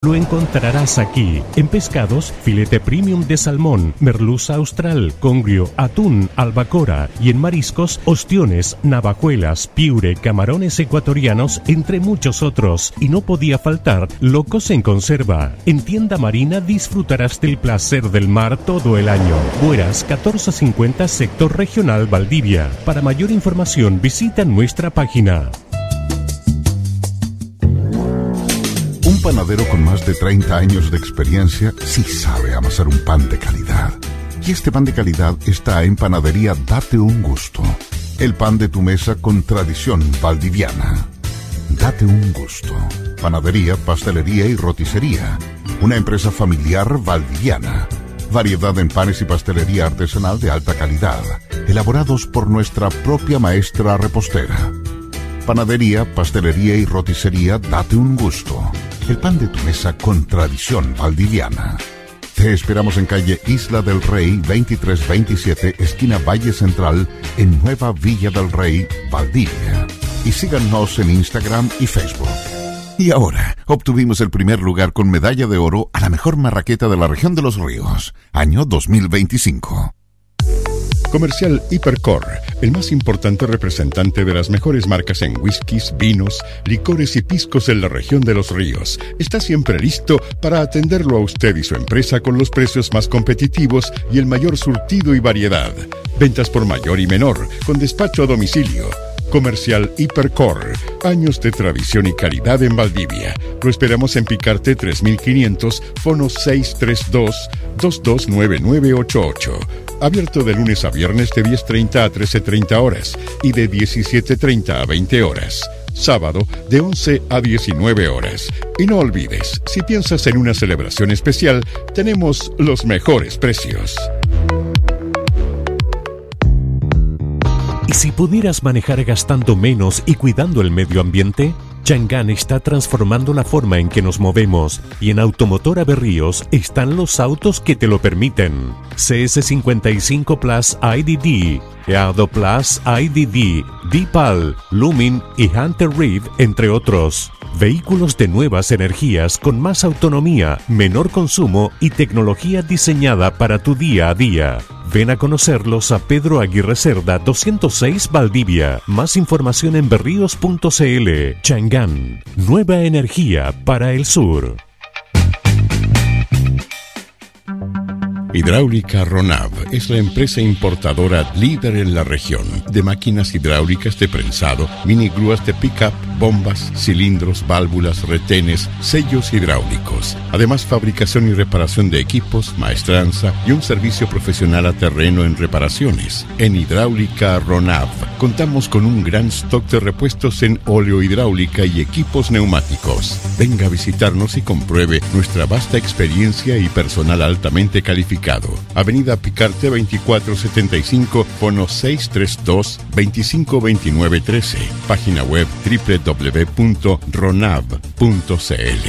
Lo encontrarás aquí. En pescados, filete premium de salmón, merluza austral, congrio, atún, albacora. Y en mariscos, ostiones, navajuelas, piure, camarones ecuatorianos, entre muchos otros. Y no podía faltar locos en conserva. En Tienda Marina disfrutarás del placer del mar todo el año. Bueras 1450, sector regional Valdivia. Para mayor información visita nuestra página. Un panadero con más de 30 años de experiencia sí sabe amasar un pan de calidad. Y este pan de calidad está en Panadería Date un Gusto. El pan de tu mesa con tradición valdiviana. Date un Gusto. Panadería, pastelería y roticería. Una empresa familiar valdiviana. Variedad en panes y pastelería artesanal de alta calidad. Elaborados por nuestra propia maestra repostera. Panadería, pastelería y roticería Date un Gusto. El pan de tu mesa con tradición valdiviana. Te esperamos en calle Isla del Rey 2327, esquina Valle Central, en Nueva Villa del Rey, Valdivia. Y síganos en Instagram y Facebook. Y ahora, obtuvimos el primer lugar con medalla de oro a la mejor marraqueta de la región de Los Ríos, año 2025. Comercial Hipercor, el más importante representante de las mejores marcas en whiskies, vinos, licores y piscos en la región de Los Ríos, está siempre listo para atenderlo a usted y su empresa con los precios más competitivos y el mayor surtido y variedad. Ventas por mayor y menor, con despacho a domicilio. Comercial Hipercor, años de tradición y calidad en Valdivia. Lo esperamos en Picarte 3500, fono 632-229988. Abierto de lunes a viernes de 10:30 a 13:30 horas y de 17:30 a 20 horas. Sábado de 11 a 19 horas. Y no olvides, si piensas en una celebración especial, tenemos los mejores precios. ¿Y si pudieras manejar gastando menos y cuidando el medio ambiente? Chang'an está transformando la forma en que nos movemos y en Automotora Berríos están los autos que te lo permiten. CS55 Plus IDD, Eado Plus IDD, Deepal, Lumin y Hunter Reef, entre otros. Vehículos de nuevas energías con más autonomía, menor consumo y tecnología diseñada para tu día a día. Ven a conocerlos a Pedro Aguirre Cerda 206 Valdivia. Más información en berríos.cl. Chang'an, nueva energía para el sur. Hidráulica Ronav es la empresa importadora líder en la región de máquinas hidráulicas de prensado, mini grúas de pick-up, bombas, cilindros, válvulas, retenes, sellos hidráulicos. Además, fabricación y reparación de equipos, maestranza y un servicio profesional a terreno en reparaciones. En Hidráulica Ronav contamos con un gran stock de repuestos en óleo hidráulica y equipos neumáticos. Venga a visitarnos y compruebe nuestra vasta experiencia y personal altamente calificado. Avenida Picarte 2475, fono 632-252913. Página web www.ronav.cl.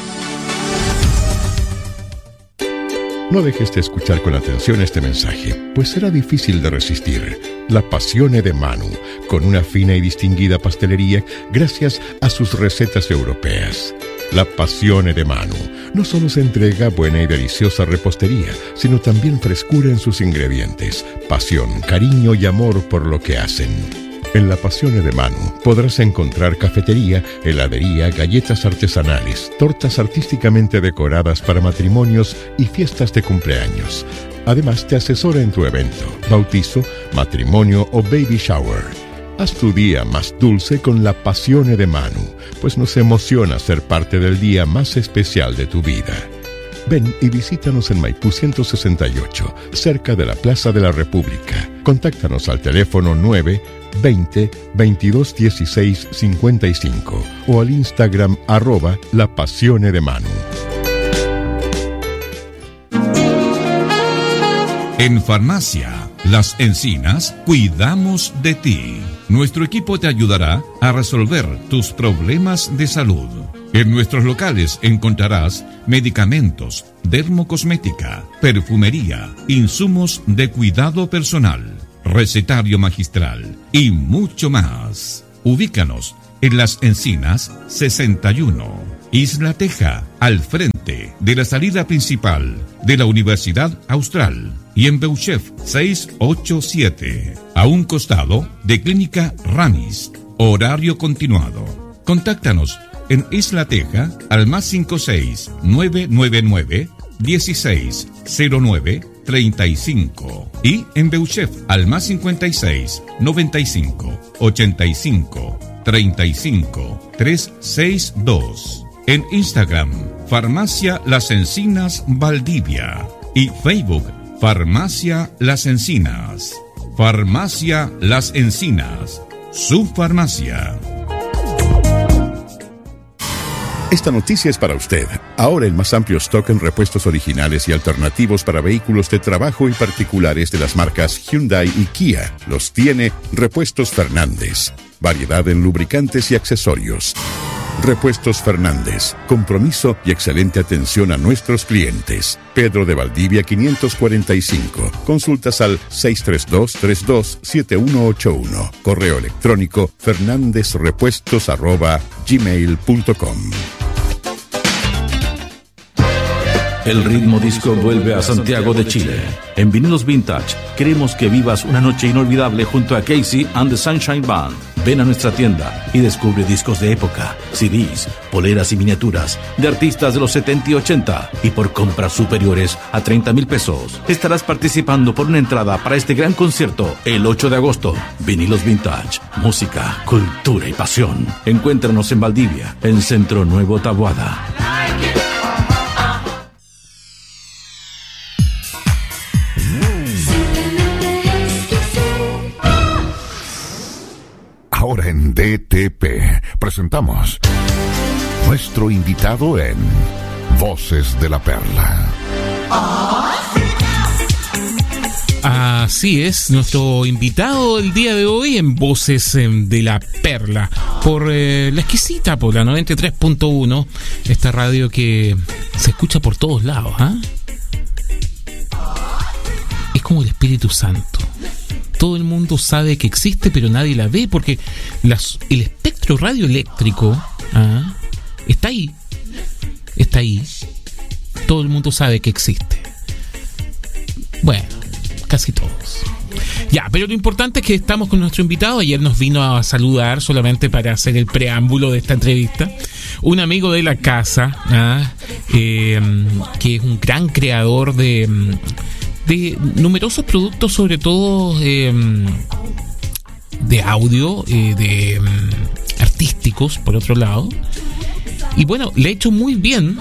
No dejes de escuchar con atención este mensaje, pues será difícil de resistir. La Passione de Manu, con una fina y distinguida pastelería gracias a sus recetas europeas. La Passione de Manu no solo se entrega buena y deliciosa repostería, sino también frescura en sus ingredientes, pasión, cariño y amor por lo que hacen. En La Passione de Manu podrás encontrar cafetería, heladería, galletas artesanales, tortas artísticamente decoradas para matrimonios y fiestas de cumpleaños. Además, te asesora en tu evento, bautizo, matrimonio o baby shower. Haz tu día más dulce con La Passione de Manu, pues nos emociona ser parte del día más especial de tu vida. Ven y visítanos en Maipú 168, cerca de la Plaza de la República. Contáctanos al teléfono 920-2216-55 o al Instagram @La Passione de Manu. En Farmacia Las Encinas, cuidamos de ti. Nuestro equipo te ayudará a resolver tus problemas de salud. En nuestros locales encontrarás medicamentos, dermocosmética, perfumería, insumos de cuidado personal, recetario magistral y mucho más. Ubícanos en Las Encinas 61 Isla Teja, al frente de la salida principal de la Universidad Austral. Y en Beuchef 687, a un costado de Clínica Ramis. Horario continuado. Contáctanos en Isla Teja al +56 999 1609 35 y en Beuchef al +56 95 85 35 362. En Instagram, Farmacia Las Encinas Valdivia y Facebook, Farmacia Las Encinas. Farmacia Las Encinas, su farmacia. Esta noticia es para usted. Ahora el más amplio stock en repuestos originales y alternativos para vehículos de trabajo y particulares de las marcas Hyundai y Kia los tiene Repuestos Fernández. Variedad en lubricantes y accesorios. Repuestos Fernández, compromiso y excelente atención a nuestros clientes. Pedro de Valdivia 545. Consultas al 632-327181. Correo electrónico fernandezrepuestos@gmail.com. El ritmo disco vuelve a Santiago de Chile. En Vinilos Vintage queremos que vivas una noche inolvidable junto a Casey and the Sunshine Band. Ven a nuestra tienda y descubre discos de época, CDs, poleras y miniaturas de artistas de los 70 y 80. Y por compras superiores a 30,000 pesos, estarás participando por una entrada para este gran concierto el 8 de agosto. Vinilos Vintage, música, cultura y pasión. Encuéntranos en Valdivia, en Centro Nuevo Taboada. Ahora en DTP presentamos nuestro invitado en Voces de la Perla. Así es, nuestro invitado el día de hoy en Voces de la Perla, por La Exquisita, por la 93.1, esta radio que se escucha por todos lados, ¿ah? Es como el Espíritu Santo. Todo el mundo sabe que existe, pero nadie la ve, porque el espectro radioeléctrico está ahí. Está ahí. Todo el mundo sabe que existe. Bueno, casi todos. Ya, pero lo importante es que estamos con nuestro invitado. Ayer nos vino a saludar solamente para hacer el preámbulo de esta entrevista. Un amigo de la casa, que es un gran creador de numerosos productos, sobre todo de audio, de artísticos, por otro lado. Y bueno, le he hecho muy bien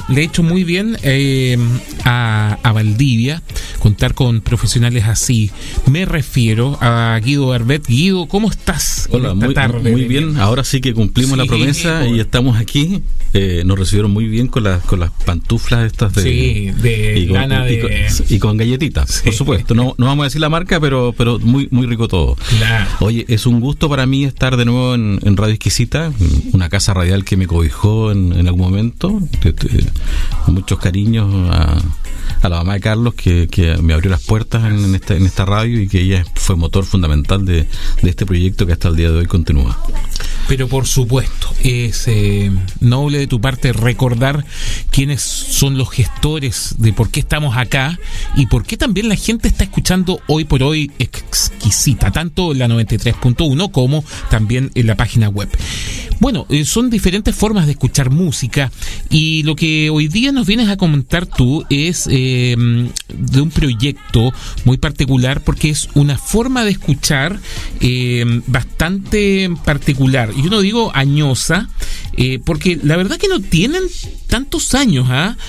a Valdivia contar con profesionales así. Me refiero a Guido Barbet. Guido, ¿cómo estás? Hola, muy bien. Ahora sí que cumplimos la promesa y estamos aquí. Nos recibieron muy bien con las pantuflas estas de lana y con galletitas, sí. Por supuesto. No vamos a decir la marca, pero muy muy rico todo. Claro. Oye, es un gusto para mí estar de nuevo en Radio Exquisita, una casa radial que me cobijó en algún momento. Muchos cariños a la mamá de Carlos, que me abrió las puertas en esta radio, y que ella fue motor fundamental de este proyecto que hasta el día de hoy continúa. Pero por supuesto, es noble de tu parte recordar quiénes son los gestores de por qué estamos acá y por qué también la gente está escuchando hoy por hoy Exquisita, tanto en la 93.1 como también en la página web. Bueno, son diferentes formas de escuchar música, y lo que hoy día nos vienes a comentar tú es de un proyecto muy particular, porque es una forma de escuchar bastante particular. Yo no digo añosa, porque la verdad que no tienen tantos años.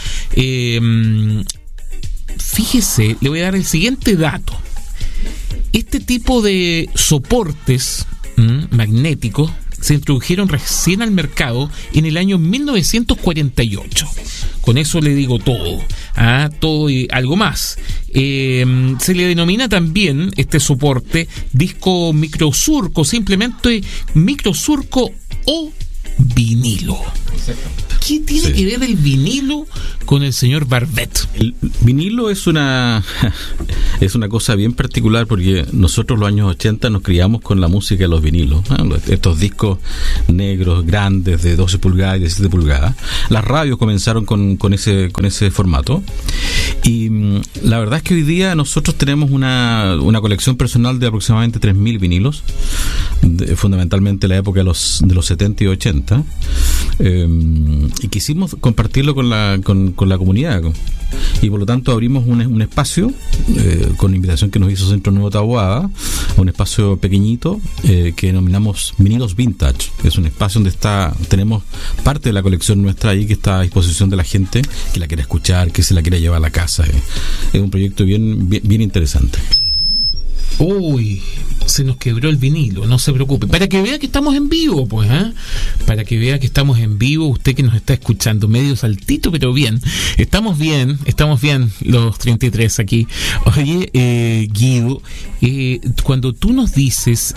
Fíjese, le voy a dar el siguiente dato. Este tipo de soportes magnéticos se introdujeron recién al mercado en el año 1948. Con eso le digo todo, todo y algo más. Se le denomina también este soporte disco microsurco, simplemente microsurco o vinilo. ¿Qué tiene que ver el vinilo con el señor Barbet? El vinilo es una cosa bien particular, porque nosotros los años 80 nos criamos con la música de los vinilos, estos discos negros grandes de 12 pulgadas y 17 pulgadas. Las radios comenzaron con ese formato, y la verdad es que hoy día nosotros tenemos una colección personal de aproximadamente 3.000 vinilos, fundamentalmente la época de los 70 y 80, y quisimos compartirlo con la comunidad, y por lo tanto abrimos un espacio con invitación que nos hizo Centro Nuevo Taboada, un espacio pequeñito que denominamos Vinilos Vintage. Es un espacio donde tenemos parte de la colección nuestra ahí, que está a disposición de la gente que la quiera escuchar, que se la quiera llevar a la casa. Es un proyecto bien interesante. Uy, se nos quebró el vinilo, no se preocupe. Para que vea que estamos en vivo, pues, para que vea que estamos en vivo, usted que nos está escuchando, medio saltito, pero bien. Estamos bien, los 33 aquí. Oye, Guido, cuando tú nos dices,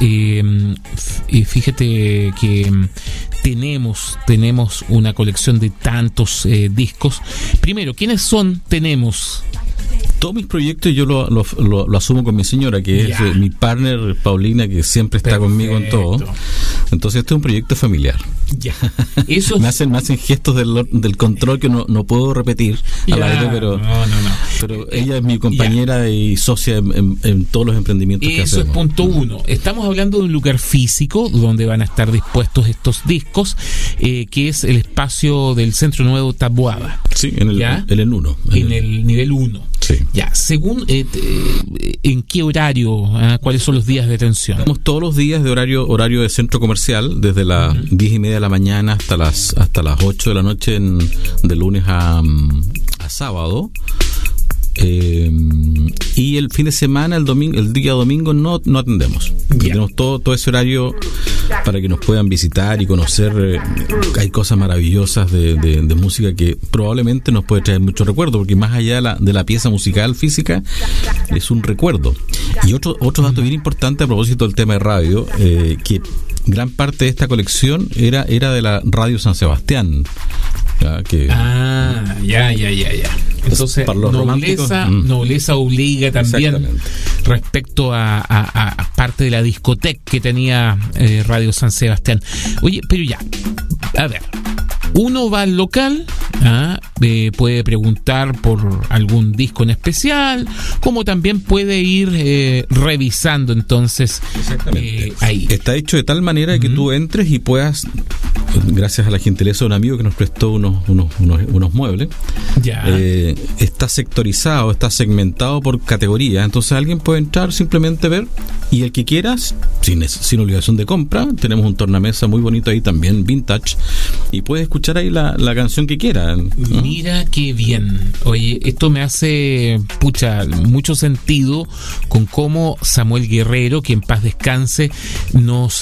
fíjate que tenemos una colección de tantos discos. Primero, ¿quiénes son? Todos mis proyectos yo lo asumo con mi señora, que es mi partner Paulina, que siempre está conmigo en todo. Entonces este es un proyecto familiar. Ya. Eso me hacen gestos del control que no puedo repetir al aire, pero pero ella es mi compañera y socia en todos los emprendimientos que hacemos. Eso es punto uno. Estamos hablando de un lugar físico donde van a estar dispuestos estos discos, que es el espacio del Centro Nuevo Taboada. Sí, en el 1. En el nivel 1. Sí. Ya, según ¿en qué horario? ¿Cuáles son los días de atención? Estamos todos los días de horario de centro comercial, desde las 10:30 de la mañana hasta las 8 de la noche, de lunes a sábado. Y el fin de semana, el día domingo no atendemos. Tenemos todo ese horario para que nos puedan visitar y conocer. Hay cosas maravillosas de música que probablemente nos puede traer mucho recuerdo, porque más allá de la pieza musical física, es un recuerdo. Y otro dato bien importante a propósito del tema de radio, que gran parte de esta colección era de la Radio San Sebastián. Ya. Entonces, nobleza obliga también respecto a parte de la discoteca que tenía Radio San Sebastián. Oye, pero ya, a ver, uno va al local, puede preguntar por algún disco en especial, como también puede ir revisando entonces ahí. Está hecho de tal manera que tú entres y puedas, gracias a la gentileza de un amigo que nos prestó unos muebles, está sectorizado, está segmentado por categoría. Entonces alguien puede entrar, simplemente ver, y el que quieras, sin obligación de compra, tenemos un tornamesa muy bonito ahí también, vintage, y puedes escuchar ahí la canción que quiera. Mira qué bien. Oye, esto me hace mucho sentido con cómo Samuel Guerrero, que en paz descanse, nos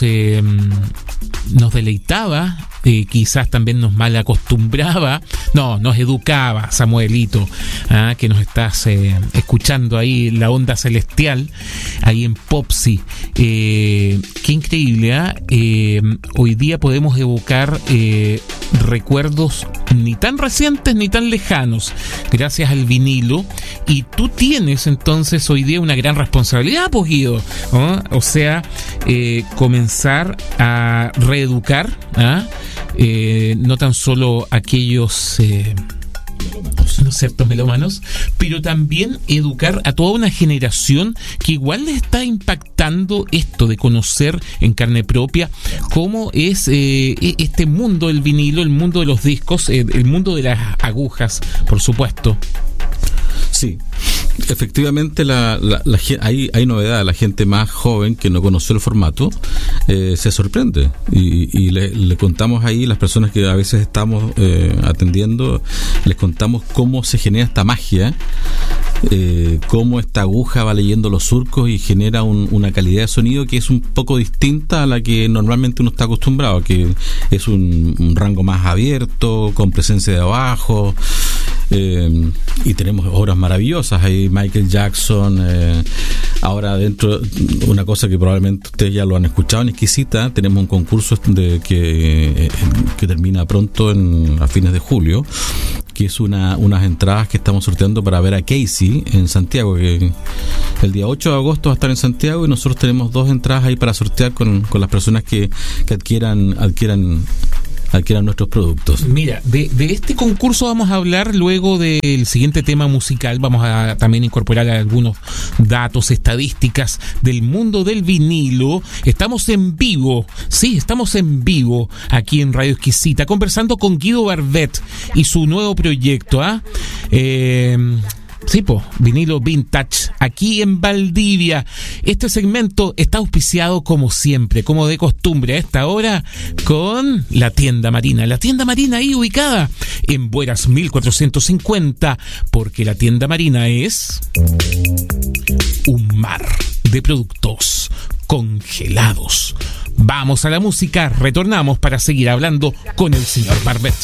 deleitaba, quizás también nos mal acostumbraba, nos educaba, Samuelito, que nos estás escuchando ahí, la onda celestial, ahí en Popsi. Qué increíble, hoy día podemos evocar recuerdos ni tan recientes ni tan lejanos, gracias al vinilo, y tú tienes entonces hoy día una gran responsabilidad, pues, Guido, o sea, comenzar a reeducar, no tan solo aquellos ¿no es cierto?, melómanos, pero también educar a toda una generación que igual le está impactando esto de conocer en carne propia cómo es este mundo del vinilo, el mundo de los discos, el mundo de las agujas, por supuesto. Sí, efectivamente hay novedad. La gente más joven que no conoció el formato se sorprende y le contamos ahí, las personas que a veces estamos atendiendo, les contamos cómo se genera esta magia, cómo esta aguja va leyendo los surcos y genera una calidad de sonido que es un poco distinta a la que normalmente uno está acostumbrado, que es un rango más abierto, con presencia de abajo. Y tenemos obras maravillosas, hay Michael Jackson, Ahora, dentro, una cosa que probablemente ustedes ya lo han escuchado en Exquisita, tenemos un concurso que termina pronto a fines de julio, que es unas entradas que estamos sorteando para ver a Casey en Santiago, que el día 8 de agosto va a estar en Santiago, y nosotros tenemos 2 entradas ahí para sortear con las personas que adquieran nuestros productos. Mira, de este concurso vamos a hablar luego del siguiente tema musical. Vamos a también incorporar algunos datos, estadísticas del mundo del vinilo. Estamos en vivo, sí, estamos en vivo aquí en Radio Exquisita, conversando con Guido Barbet y su nuevo proyecto, sí, vinilo vintage, aquí en Valdivia. Este segmento está auspiciado como siempre, como de costumbre a esta hora, con la Tienda Marina. La Tienda Marina ahí ubicada en Bueras 1450, porque la Tienda Marina es un mar de productos congelados. Vamos a la música, retornamos para seguir hablando con el señor Barbet.